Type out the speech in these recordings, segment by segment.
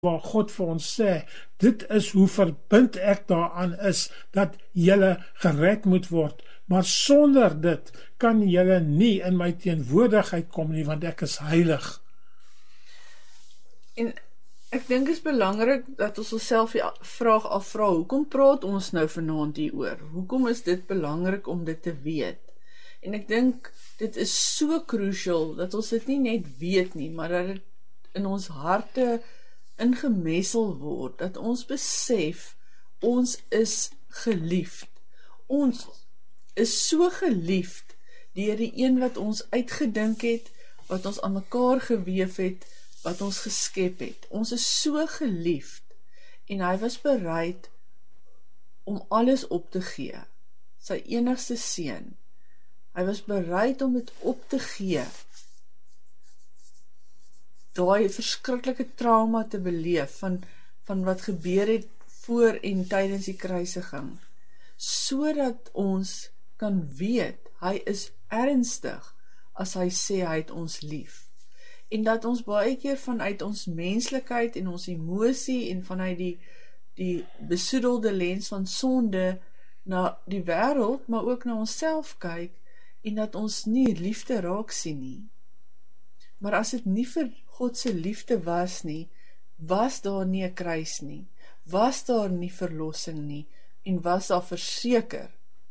waar God vir ons sê, dit is hoe verbind ek daaraan is, dat julle gered moet word, maar sonder dit kan julle nie in my teenwoordigheid kom nie, want ek is heilig. En ek dink is belangrik dat ons onsself die vraag afvra, hoekom praat ons nou vanaand hieroor? Hoekom is dit belangrik om dit te weet? En ek dink, dit is so crucial, dat ons dit nie net weet nie, maar dat dit in ons harte ingemessel word, dat ons besef, ons is geliefd. Ons is so geliefd, deur die een wat ons uitgedink het, wat ons aan mekaar geweef het, wat ons geskep het. Ons is so geliefd, en hy was bereid om alles op te gee, sy enigste seun. Hy was bereid om dit op te gee, daai verskriklike trauma te beleef, van wat gebeur het voor en tydens die kruisiging, sodat ons kan weet, hy is ernstig, as hy sê hy het ons lief. En dat ons baie keer vanuit ons menslikheid en ons emosie en vanuit die besoedelde lens van sonde na die wêreld, maar ook na onsself kyk, en dat ons nie liefde raak sien nie. Maar as dit nie vir God se liefde was nie, was daar nie 'n kruis nie, was daar nie verlossing nie, en was daar verseker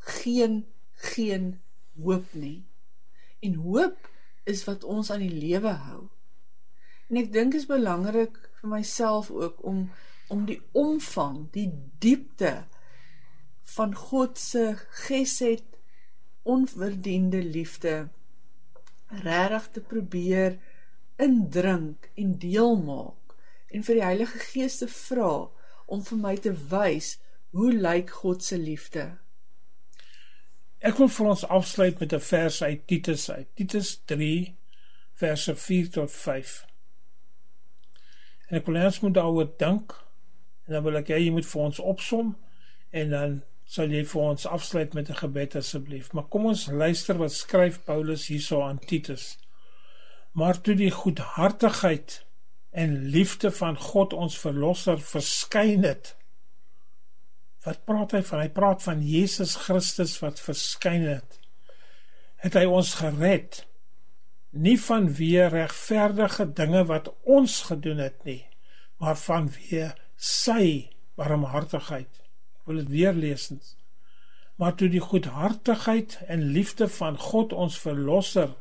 geen hoop nie. En hoop is wat ons aan die lewe hou. En ek dink is belangrik vir myself ook om die omvang, die diepte van God se gesed, onverdiende liefde regtig te probeer indrink en deel maak, en vir die Heilige Gees te vra om vir my te wys, hoe lyk God se liefde? Ek wil vir ons afsluit met 'n vers uit Titus 3, verse 4 tot 5. En ek wil ons moet daaroor dink, en dan wil ek jy moet vir ons opsom, en dan sal jy vir ons afsluit met 'n gebed asseblief. Maar kom ons luister wat skryf Paulus hierso aan Titus. Maar toe die goedhartigheid en liefde van God ons verlosser verskyn het. Wat praat hy van? Hy praat van Jesus Christus wat verskyn het. Het hy ons gered, nie vanweë regverdige dinge wat ons gedoen het nie, maar vanweë sy barmhartigheid. Ek wil dit weer lees. Maar toe die goedhartigheid en liefde van God ons verlosser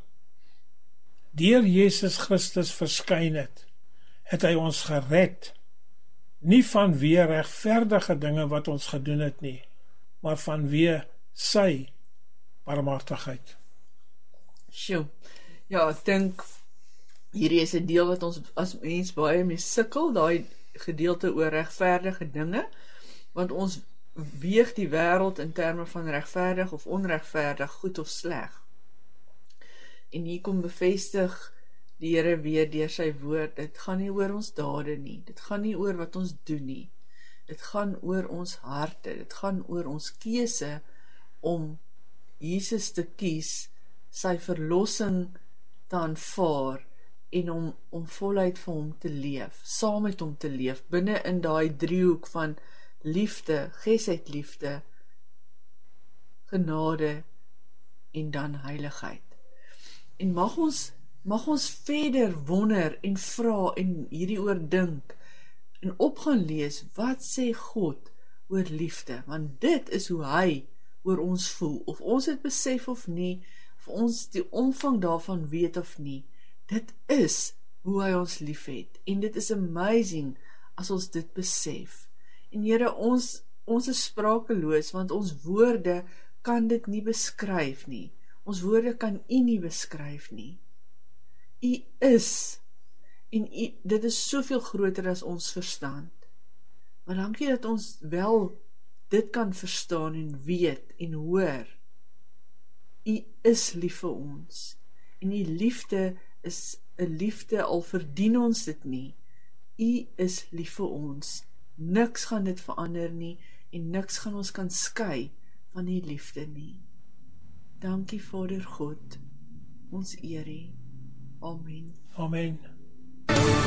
deur Jesus Christus verskyn het, het hy ons gered, nie vanweë regverdige dinge wat ons gedoen het nie, maar vanweë sy barmhartigheid. Sjoe, ja, ek dink, hierdie is 'n deel wat ons as mens baie mee sukkel, daai gedeelte oor regverdige dinge, want ons weeg die wêreld in terme van regverdig of onregverdig, goed of sleg. En hier kom bevestig die Here weer deur sy woord, dit gaan nie oor ons dade nie, dit gaan nie oor wat ons doen nie, dit gaan oor ons harte, dit gaan oor ons keuse om Jesus te kies, sy verlossing te aanvaar, en om voluit vir hom te leef, saam met hom te leef, binne in daai driehoek van liefde, gesed liefde, genade en dan heiligheid. En mag ons verder wonder en vra en hierdie oordink en op gaan lees, wat sê God oor liefde, want dit is hoe hy oor ons voel, of ons het besef of nie, of ons die omvang daarvan weet of nie, dit is hoe hy ons lief het, en dit is amazing as ons dit besef. En Here, ons is sprakeloos, want ons woorde kan dit nie beskryf nie. Ons woorde kan U nie beskryf nie. U is, en dit is soveel groter as ons verstand. Maar dankie dat ons wel dit kan verstaan en weet en hoor. U is lief vir ons, en U liefde is 'n liefde, al verdien ons dit nie. U is lief vir ons. Niks gaan dit verander nie, en niks gaan ons kan skei van die liefde nie. Dankie Vader God, ons eer U. Amen. Amen.